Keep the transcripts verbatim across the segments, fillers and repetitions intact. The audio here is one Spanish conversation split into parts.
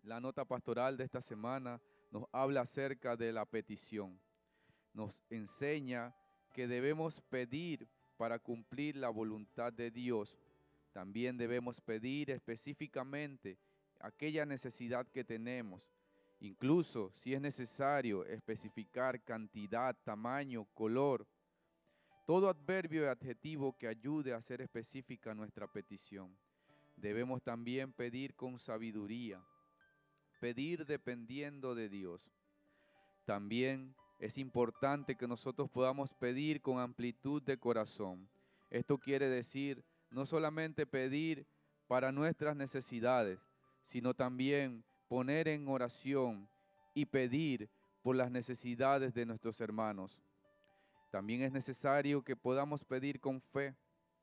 La nota pastoral de esta semana nos habla acerca de la petición. Nos enseña que debemos pedir para cumplir la voluntad de Dios. También debemos pedir específicamente aquella necesidad que tenemos. Incluso si es necesario especificar cantidad, tamaño, color, todo adverbio y adjetivo que ayude a hacer específica nuestra petición. Debemos también pedir con sabiduría, pedir dependiendo de Dios. También es importante que nosotros podamos pedir con amplitud de corazón. Esto quiere decir no solamente pedir para nuestras necesidades, sino también poner en oración y pedir por las necesidades de nuestros hermanos. También es necesario que podamos pedir con fe,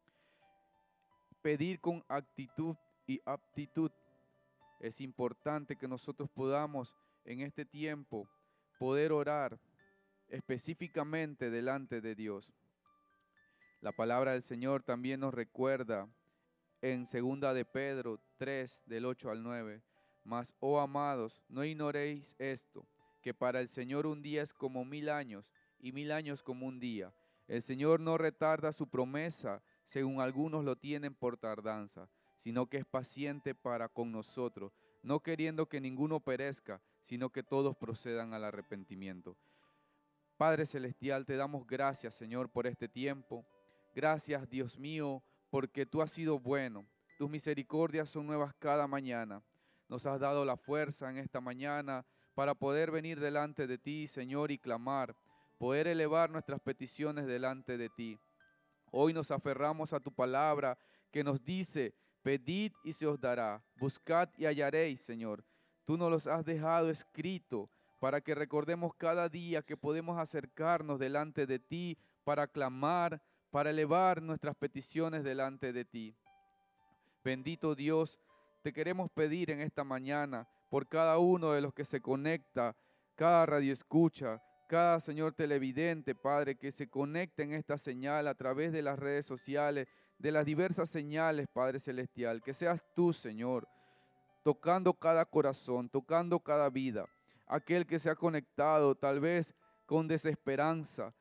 pedir con actitud y aptitud. Es importante que nosotros podamos en este tiempo poder orar específicamente delante de Dios. La palabra del Señor también nos recuerda en segunda de Pedro tres, del ocho al nueve, mas, oh amados, no ignoréis esto, que para el Señor un día es como mil años, y mil años como un día. El Señor no retarda su promesa, según algunos lo tienen por tardanza, sino que es paciente para con nosotros, no queriendo que ninguno perezca, sino que todos procedan al arrepentimiento. Padre Celestial, te damos gracias, Señor, por este tiempo. Gracias, Dios mío, porque tú has sido bueno. Tus misericordias son nuevas cada mañana. Nos has dado la fuerza en esta mañana para poder venir delante de ti, Señor, y clamar, poder elevar nuestras peticiones delante de ti. Hoy nos aferramos a tu palabra que nos dice, pedid y se os dará, buscad y hallaréis, Señor. Tú nos los has dejado escrito para que recordemos cada día que podemos acercarnos delante de ti para clamar, para elevar nuestras peticiones delante de ti. Bendito Dios, te queremos pedir en esta mañana por cada uno de los que se conecta, cada radioescucha, cada Señor televidente, Padre, que se conecte en esta señal a través de las redes sociales, de las diversas señales, Padre Celestial. Que seas tú, Señor, tocando cada corazón, tocando cada vida. Aquel que se ha conectado tal vez con desesperanza,